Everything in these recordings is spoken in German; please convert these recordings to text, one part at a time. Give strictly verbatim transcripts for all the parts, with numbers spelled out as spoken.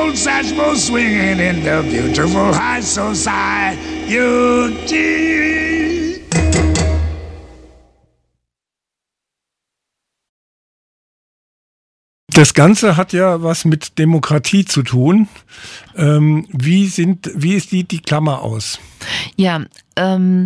old Satchmo swinging in the beautiful high society. Das Ganze hat ja was mit Demokratie zu tun. Ähm, wie sind, wie ist die, die Klammer aus? Ja, ähm,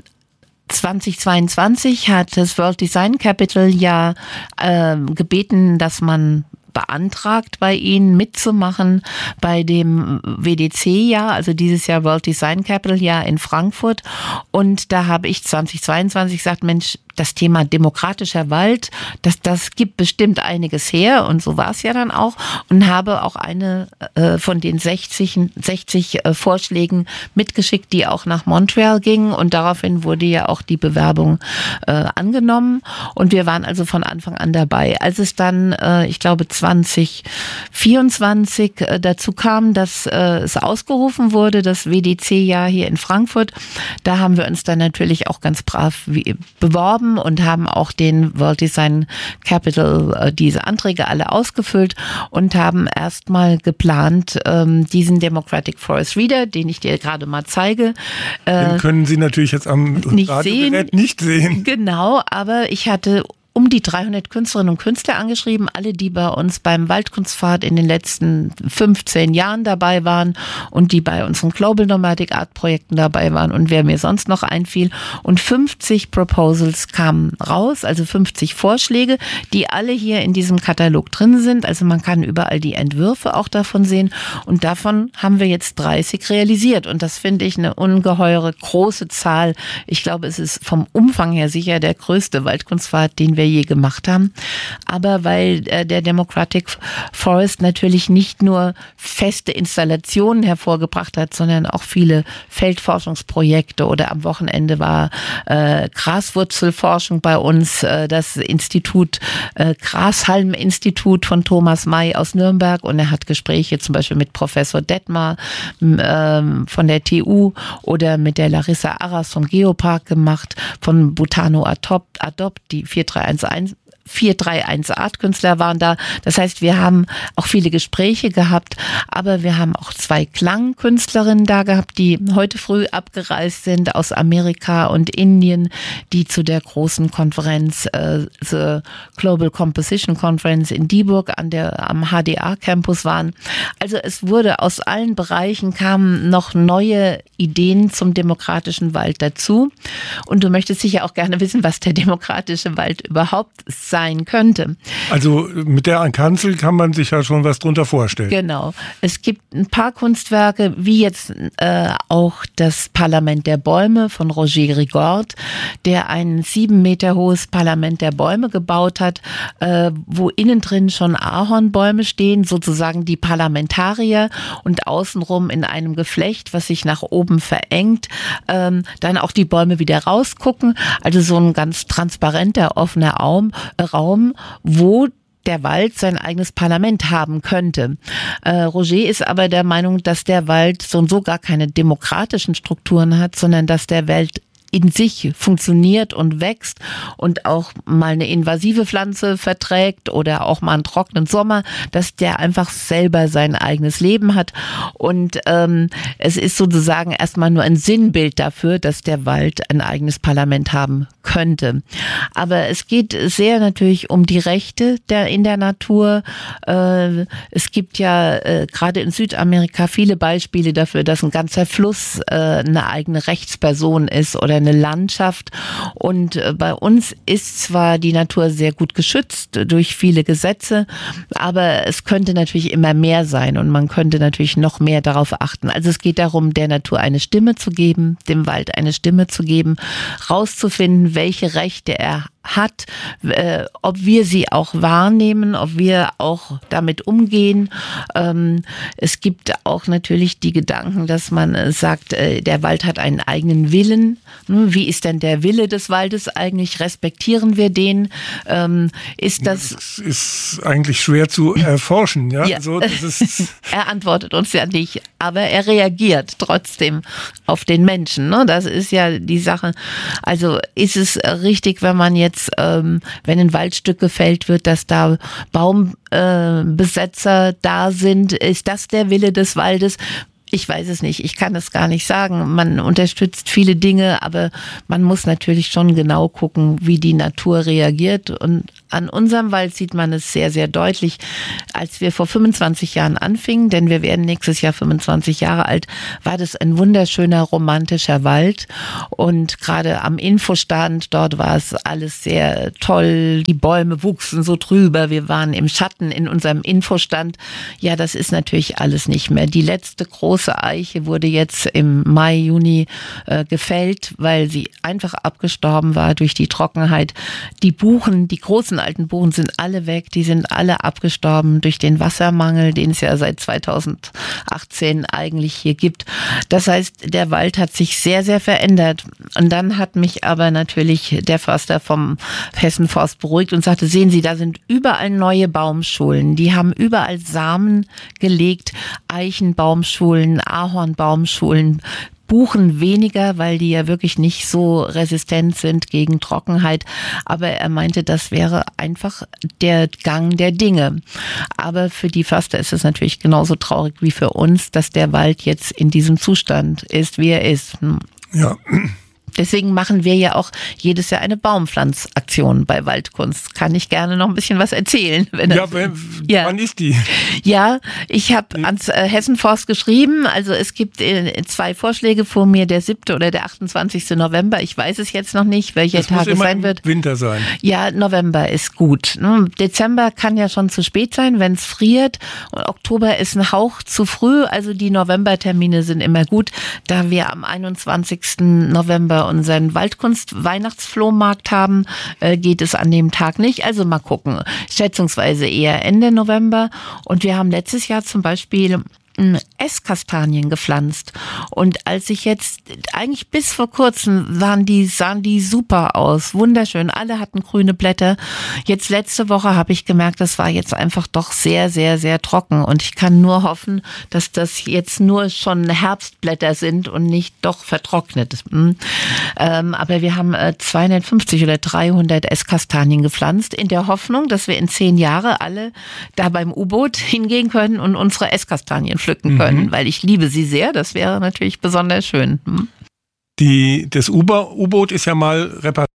zweitausendzweiundzwanzig hat das World Design Capital ja äh, gebeten, dass man beantragt, bei Ihnen mitzumachen bei dem W D C-Jahr, also dieses Jahr World Design Capital Jahr in Frankfurt. Und da habe ich zweitausendzweiundzwanzig gesagt, Mensch, das Thema demokratischer Wald, das, das gibt bestimmt einiges her, und so war es ja dann auch, und habe auch eine äh, von den sechzig, sechzig äh, Vorschlägen mitgeschickt, die auch nach Montreal gingen, und daraufhin wurde ja auch die Bewerbung äh, angenommen, und wir waren also von Anfang an dabei. Als es dann, äh, ich glaube zwanzig vierundzwanzig äh, dazu kam, dass äh, es ausgerufen wurde, das W D C-Jahr hier in Frankfurt, da haben wir uns dann natürlich auch ganz brav wie, beworben und haben auch den World Design Capital äh, diese Anträge alle ausgefüllt und haben erstmal geplant, ähm, diesen Democratic Forest Reader, den ich dir gerade mal zeige. Äh, den können Sie natürlich jetzt am nicht Radiogerät sehen. nicht sehen. Genau, aber ich hatte um die dreihundert Künstlerinnen und Künstler angeschrieben, alle, die bei uns beim Waldkunstpfad in den letzten fünfzehn Jahren dabei waren und die bei unseren Global Nomadic Art Projekten dabei waren und wer mir sonst noch einfiel. Und fünfzig Proposals kamen raus, also fünfzig Vorschläge, die alle hier in diesem Katalog drin sind. Also man kann überall die Entwürfe auch davon sehen, und davon haben wir jetzt dreißig realisiert, und das finde ich eine ungeheure große Zahl. Ich glaube, es ist vom Umfang her sicher der größte Waldkunstpfad, den wir je gemacht haben. Aber weil äh, der Democratic Forest natürlich nicht nur feste Installationen hervorgebracht hat, sondern auch viele Feldforschungsprojekte, oder am Wochenende war äh, Graswurzelforschung bei uns, äh, das Institut, äh, Grashalm-Institut von Thomas May aus Nürnberg, und er hat Gespräche zum Beispiel mit Professor Detmar äh, von der T U oder mit der Larissa Arras vom Geopark gemacht, von Butano Adopt, Adopt die vier drei eins eins vier drei eins Artkünstler waren da. Das heißt, wir haben auch viele Gespräche gehabt, aber wir haben auch zwei Klangkünstlerinnen da gehabt, die heute früh abgereist sind aus Amerika und Indien, die zu der großen Konferenz, äh, The Global Composition Conference in Dieburg an der, am H D A-Campus waren. Also es wurde aus allen Bereichen, kamen noch neue Ideen zum demokratischen Wald dazu. Und du möchtest sicher auch gerne wissen, was der demokratische Wald überhaupt sein könnte. Also mit der Kanzel kann man sich ja schon was drunter vorstellen. Genau. Es gibt ein paar Kunstwerke, wie jetzt äh, auch das Parlament der Bäume von Roger Rigord, der ein sieben Meter hohes Parlament der Bäume gebaut hat, äh, wo innen drin schon Ahornbäume stehen, sozusagen die Parlamentarier, und außenrum in einem Geflecht, was sich nach oben verengt, ähm, dann auch die Bäume wieder rausgucken. Also so ein ganz transparenter, offener Raum, Raum, wo der Wald sein eigenes Parlament haben könnte. Äh, Roger ist aber der Meinung, dass der Wald so und so gar keine demokratischen Strukturen hat, sondern dass der Wald in sich funktioniert und wächst und auch mal eine invasive Pflanze verträgt oder auch mal einen trockenen Sommer, dass der einfach selber sein eigenes Leben hat. Und ähm, es ist sozusagen erstmal nur ein Sinnbild dafür, dass der Wald ein eigenes Parlament haben könnte. Aber es geht sehr natürlich um die Rechte der in der Natur. Äh, es gibt ja äh, gerade in Südamerika viele Beispiele dafür, dass ein ganzer Fluss äh, eine eigene Rechtsperson ist oder eine Landschaft. Und bei uns ist zwar die Natur sehr gut geschützt durch viele Gesetze, aber es könnte natürlich immer mehr sein, und man könnte natürlich noch mehr darauf achten. Also es geht darum, der Natur eine Stimme zu geben, dem Wald eine Stimme zu geben, rauszufinden, welche Rechte er hat, äh, ob wir sie auch wahrnehmen, ob wir auch damit umgehen. Ähm, es gibt auch natürlich die Gedanken, dass man äh, sagt, äh, der Wald hat einen eigenen Willen. Hm, wie ist denn der Wille des Waldes eigentlich? Respektieren wir den? Ähm, ist das... Das ist eigentlich schwer zu erforschen. Ja? Ja. Also, das ist Er antwortet uns ja nicht, aber er reagiert trotzdem auf den Menschen. Ne? Das ist ja die Sache. Also ist es richtig, wenn man jetzt jetzt, ähm, wenn ein Waldstück gefällt wird, dass da Baumbesetzer äh, da sind. Ist das der Wille des Waldes? Ich weiß es nicht, ich kann es gar nicht sagen. Man unterstützt viele Dinge, aber man muss natürlich schon genau gucken, wie die Natur reagiert. Und an unserem Wald sieht man es sehr, sehr deutlich. Als wir vor fünfundzwanzig Jahren anfingen, denn wir werden nächstes Jahr fünfundzwanzig Jahre alt, war das ein wunderschöner, romantischer Wald. Und gerade am Infostand, dort war es alles sehr toll. Die Bäume wuchsen so drüber. Wir waren im Schatten in unserem Infostand. Ja, das ist natürlich alles nicht mehr. Die letzte große Eiche wurde jetzt im Mai, Juni äh, gefällt, weil sie einfach abgestorben war durch die Trockenheit. Die Buchen, die großen alten Buchen sind alle weg, die sind alle abgestorben durch den Wassermangel, den es ja seit zweitausendachtzehn eigentlich hier gibt. Das heißt, der Wald hat sich sehr, sehr verändert. Und dann hat mich aber natürlich der Förster vom Hessenforst beruhigt und sagte, sehen Sie, da sind überall neue Baumschulen. Die haben überall Samen gelegt, Eichenbaumschulen, Ahornbaumschulen, Buchen weniger, weil die ja wirklich nicht so resistent sind gegen Trockenheit. Aber er meinte, das wäre einfach der Gang der Dinge. Aber für die Förster ist es natürlich genauso traurig wie für uns, dass der Wald jetzt in diesem Zustand ist, wie er ist. Ja. Deswegen machen wir ja auch jedes Jahr eine Baumpflanzaktion bei Waldkunst. Kann ich gerne noch ein bisschen was erzählen. Wenn ja, das, wenn, ja, wann ist die? Ja, ich habe ans äh, Hessenforst geschrieben. Also es gibt äh, zwei Vorschläge vor mir, der siebte oder der achtundzwanzigste November. Ich weiß es jetzt noch nicht, welcher das Tag muss es immer sein im wird. Winter sein. Ja, November ist gut. Dezember kann ja schon zu spät sein, wenn es friert. Und Oktober ist ein Hauch zu früh. Also die Novembertermine sind immer gut, da wir am einundzwanzigsten November unseren Waldkunst-Weihnachtsflohmarkt haben, äh, geht es an dem Tag nicht. Also mal gucken. Schätzungsweise eher Ende November. Und wir haben letztes Jahr zum Beispiel Esskastanien gepflanzt. Und als ich jetzt, eigentlich bis vor kurzem waren die, sahen die super aus. Wunderschön. Alle hatten grüne Blätter. Jetzt letzte Woche habe ich gemerkt, das war jetzt einfach doch sehr, sehr, sehr trocken. Und ich kann nur hoffen, dass das jetzt nur schon Herbstblätter sind und nicht doch vertrocknet. Hm. Ähm, aber wir haben äh, zweihundertfünfzig oder dreihundert Esskastanien gepflanzt, in der Hoffnung, dass wir in zehn Jahre alle da beim U-Boot hingehen können und unsere Esskastanien pflücken können, mhm. weil ich liebe sie sehr. Das wäre natürlich besonders schön. Hm? Die, das U-Boot ist ja mal repariert.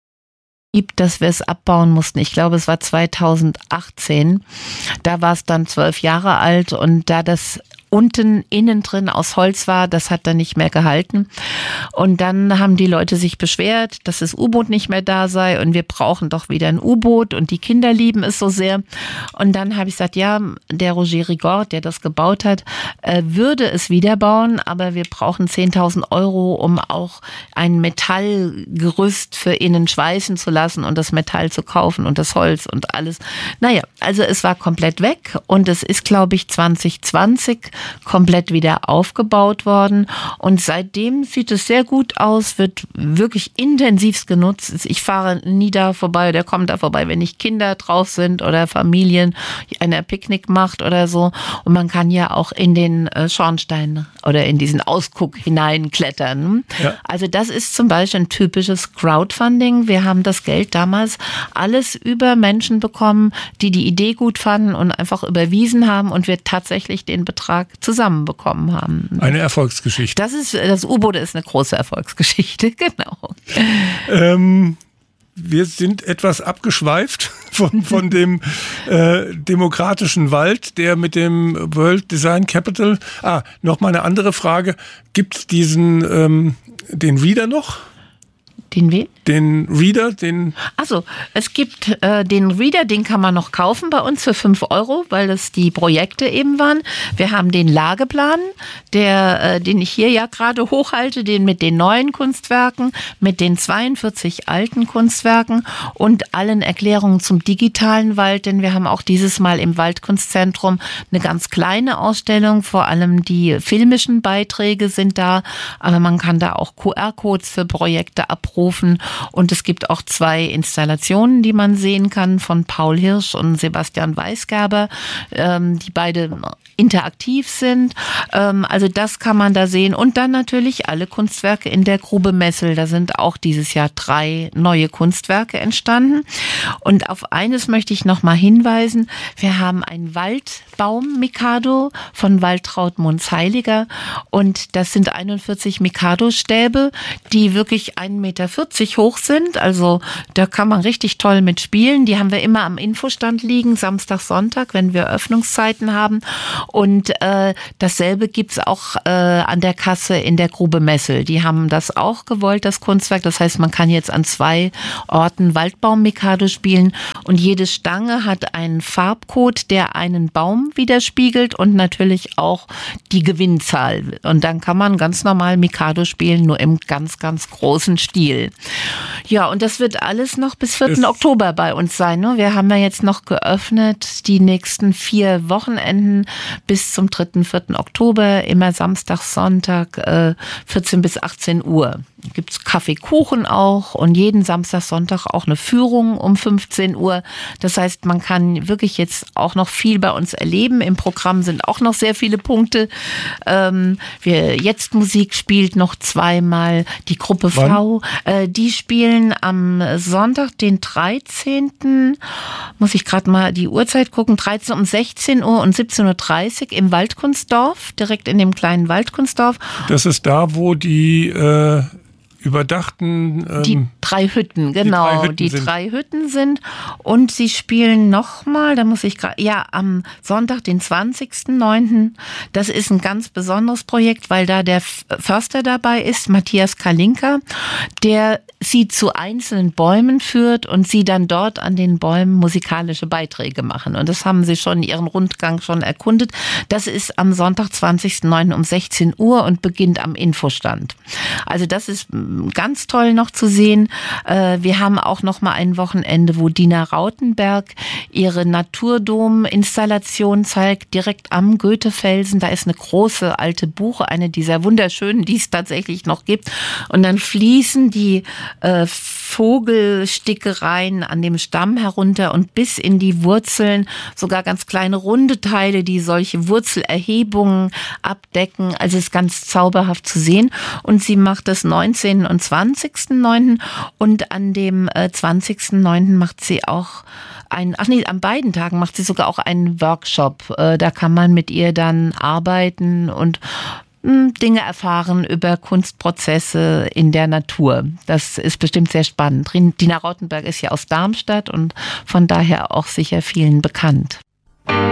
Dass wir es abbauen mussten. Ich glaube, es war zweitausendachtzehn. Da war es dann zwölf Jahre alt und da das unten innen drin aus Holz war, das hat dann nicht mehr gehalten. Und dann haben die Leute sich beschwert, dass das U-Boot nicht mehr da sei und wir brauchen doch wieder ein U-Boot und die Kinder lieben es so sehr. Und dann habe ich gesagt, ja, der Roger Rigord, der das gebaut hat, äh, würde es wieder bauen, aber wir brauchen zehntausend Euro, um auch ein Metallgerüst für innen schweißen zu lassen und das Metall zu kaufen und das Holz und alles. Naja, also es war komplett weg und es ist, glaube ich, zwanzig zwanzig komplett wieder aufgebaut worden und seitdem sieht es sehr gut aus, wird wirklich intensivst genutzt. Ich fahre nie da vorbei, der kommt da vorbei, wenn nicht Kinder drauf sind oder Familien, einer Picknick macht oder so. Und man kann ja auch in den Schornstein oder in diesen Ausguck hineinklettern. Ja. Also das ist zum Beispiel ein typisches Crowdfunding. Wir haben das Geld damals alles über Menschen bekommen, die die Idee gut fanden und einfach überwiesen haben und wir tatsächlich den Betrag zusammenbekommen haben. Eine Erfolgsgeschichte. Das ist, das U-Boot ist eine große Erfolgsgeschichte, genau. Ähm, wir sind etwas abgeschweift von, von dem äh, demokratischen Wald, der mit dem World Design Capital. Ah, noch mal eine andere Frage. Gibt es diesen, ähm, den Reader noch? Den wen? Den Reader, den... Also es gibt äh, den Reader, den kann man noch kaufen bei uns für fünf Euro, weil das die Projekte eben waren. Wir haben den Lageplan, der, äh, den ich hier ja gerade hochhalte, den mit den neuen Kunstwerken, mit den zweiundvierzig alten Kunstwerken und allen Erklärungen zum digitalen Wald, denn wir haben auch dieses Mal im Waldkunstzentrum eine ganz kleine Ausstellung, vor allem die filmischen Beiträge sind da, aber man kann da auch Q R-Codes für Projekte abrufen aufgerufen. Und es gibt auch zwei Installationen, die man sehen kann, von Paul Hirsch und Sebastian Weisgerber, ähm, die beide interaktiv sind. Ähm, also das kann man da sehen. Und dann natürlich alle Kunstwerke in der Grube Messel. Da sind auch dieses Jahr drei neue Kunstwerke entstanden. Und auf eines möchte ich noch mal hinweisen. Wir haben ein Waldbaum-Mikado von Waltraud Munz-Heiliger. Und das sind einundvierzig Mikado-Stäbe, die wirklich ein Meter vierzig hoch sind. Also da kann man richtig toll mitspielen. Die haben wir immer am Infostand liegen, Samstag, Sonntag, wenn wir Öffnungszeiten haben. Und äh, dasselbe gibt's auch äh, an der Kasse in der Grube Messel. Die haben das auch gewollt, das Kunstwerk. Das heißt, man kann jetzt an zwei Orten Waldbaum-Mikado spielen. Und jede Stange hat einen Farbcode, der einen Baum widerspiegelt und natürlich auch die Gewinnzahl. Und dann kann man ganz normal Mikado spielen, nur im ganz, ganz großen Stil. Ja, und das wird alles noch bis vierten Oktober bei uns sein. Ne? Wir haben ja jetzt noch geöffnet die nächsten vier Wochenenden bis zum dritten, vierten Oktober, immer Samstag, Sonntag, äh, vierzehn bis achtzehn Uhr. Gibt's Kaffee, Kuchen auch und jeden Samstag, Sonntag auch eine Führung um fünfzehn Uhr. Das heißt, man kann wirklich jetzt auch noch viel bei uns erleben. Im Programm sind auch noch sehr viele Punkte. Ähm, wir, jetzt Musik spielt noch zweimal. Die Gruppe Wann? V, äh, die spielen am Sonntag, den dreizehnten Muss ich gerade mal die Uhrzeit gucken. dreizehn um sechzehn Uhr und siebzehn Uhr dreißig im Waldkunstdorf, direkt in dem kleinen Waldkunstdorf. Das ist da, wo die äh, überdachten... Ähm, die drei Hütten, genau, die drei Hütten, die drei Hütten sind. Und sie spielen nochmal, da muss ich gerade, ja, am Sonntag, den zwanzigsten neunten Das ist ein ganz besonderes Projekt, weil da der Förster dabei ist, Matthias Kalinka, der sie zu einzelnen Bäumen führt und sie dann dort an den Bäumen musikalische Beiträge machen. Und das haben sie schon in ihrem Rundgang schon erkundet. Das ist am Sonntag, zwanzigsten neunten um sechzehn Uhr und beginnt am Infostand. Also das ist ganz toll noch zu sehen. Wir haben auch noch mal ein Wochenende, wo Dina Rautenberg ihre Naturdom-Installation zeigt, direkt am Goethefelsen. Da ist eine große alte Buche, eine dieser wunderschönen, die es tatsächlich noch gibt. Und dann fließen die äh, Vogelstickereien an dem Stamm herunter und bis in die Wurzeln, sogar ganz kleine runde Teile, die solche Wurzelerhebungen abdecken. Also es ist ganz zauberhaft zu sehen. Und sie macht das neunzehnten und zwanzigsten neunten und an dem äh, zwanzigsten neunten macht sie auch ein, ach nee, an beiden Tagen macht sie sogar auch einen Workshop. Äh, da kann man mit ihr dann arbeiten und mh, Dinge erfahren über Kunstprozesse in der Natur. Das ist bestimmt sehr spannend. Dina Rautenberg ist ja aus Darmstadt und von daher auch sicher vielen bekannt.